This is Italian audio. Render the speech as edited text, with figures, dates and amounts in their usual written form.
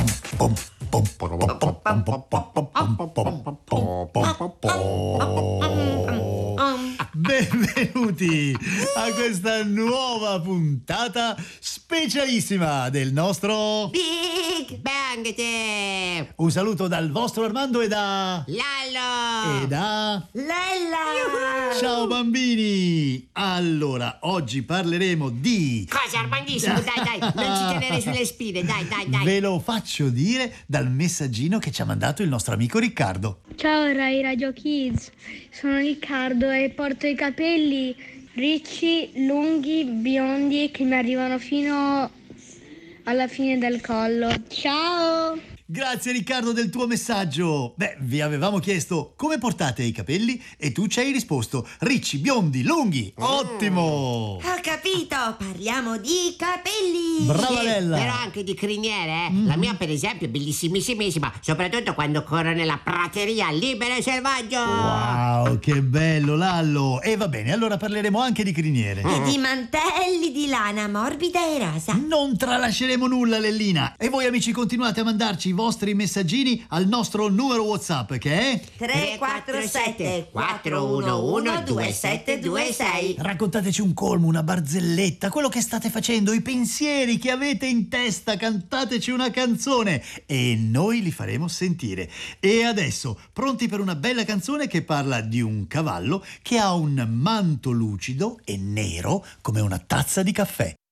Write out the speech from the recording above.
Benvenuti a questa nuova puntata specialissima del nostro Big Bang Theory. Un saluto dal vostro Armando e da Lalo e da Lella. Ciao bambini! Allora, oggi parleremo di... Cosa, Armandissimo? Dai, non ci tenere sulle spine, dai. Ve lo faccio dire dal messaggino che ci ha mandato il nostro amico Riccardo. Ciao Rai Radio Kids, sono Riccardo e porto i capelli ricci, lunghi, biondi che mi arrivano fino alla fine del collo. Ciao! Grazie Riccardo del tuo messaggio. Vi avevamo chiesto come portate i capelli e tu ci hai risposto ricci, biondi, lunghi. Ottimo! Ho capito, parliamo di capelli. Brava Sì, Lella! però anche di criniere, La mia per esempio è bellissimissima, soprattutto quando corro nella prateria libero e selvaggio. Wow, che bello Lallo! E va bene, allora parleremo anche di criniere. E di mantelli di lana morbida e rosa. Non tralasceremo nulla, Lellina. E voi amici continuate a mandarci i vostri messaggini al nostro numero WhatsApp che è 347 411 2726. raccontateci un colmo, una barzelletta, quello che state facendo, i pensieri che avete in testa, cantateci una canzone e noi li faremo sentire. E adesso, pronti per una bella canzone che parla di un cavallo che ha un manto lucido e nero come una tazza di caffè.